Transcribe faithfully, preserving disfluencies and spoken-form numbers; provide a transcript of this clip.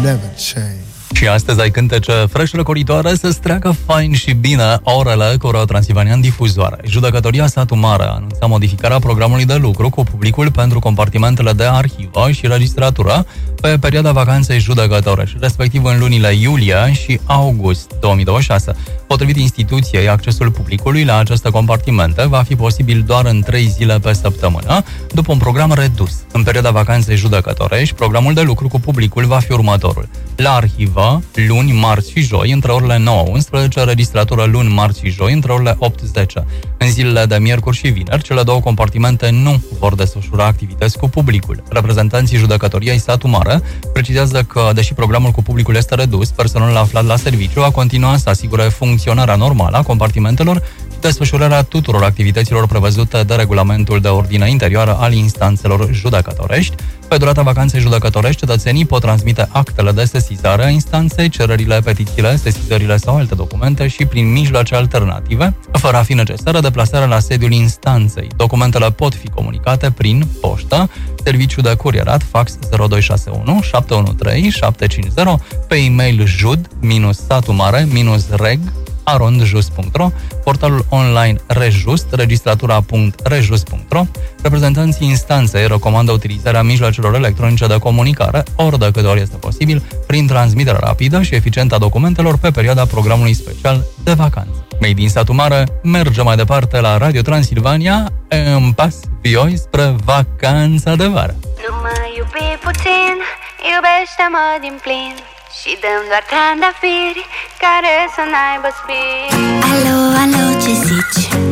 never change. Și astăzi ai cântece fresh răcoritoare să-ți treacă fain și bine orele cu Radio Transilvania în difuzoare. Judecătoria Satu Mare anunța modificarea programului de lucru cu publicul pentru compartimentele de arhivă și registratură pe perioada vacanței judecătorești, respectiv în lunile iulie și august două mii douăzeci și șase. Potrivit instituției, accesul publicului la aceste compartimente va fi posibil doar în trei zile pe săptămână, după un program redus. În perioada vacanței judecătorești, programul de lucru cu publicul va fi următorul. La arhivă, luni, marți și joi, între orele nouă unsprezece, registratură luni, marți și joi, între orele opt zece. În zilele de miercuri și vineri, cele două compartimente nu vor desfășura activități cu publicul. Reprezentanții judecătoriei Satu Mare precizează că, deși programul cu publicul este redus, personalul aflat la serviciu va continua să asigure funcționarea normală a compartimentelor și desfășurarea tuturor activităților prevăzute de regulamentul de ordine interioară al instanțelor judecătorești. Pe durata vacanței judecătorești, cetățenii pot transmite actele de sesizare a instanței, cererile, petițiile, sesizările sau alte documente și prin mijloace alternative, fără a fi necesară deplasarea la sediul instanței. Documentele pot fi comunicate prin poștă, serviciu de curierat, fax zero doi șase unu șapte unu trei șapte cinci zero, pe e-mail jud satumare reg arond just punct ro, portalul online Rejust, registratura punct rejust punct ro. Reprezentanții instanței recomandă utilizarea mijloacelor electronice de comunicare, ori de câte ori este posibil, prin transmiterea rapidă și eficientă a documentelor pe perioada programului special de vacanță. Mei din Satu Mare merge mai departe la Radio Transilvania în pas vioi spre vacanța de vară. Nu mă iubi puțin, iubește-mă din plin și dăm doar trandafiri care să n-aibă spini. Alo, alo, ce zici?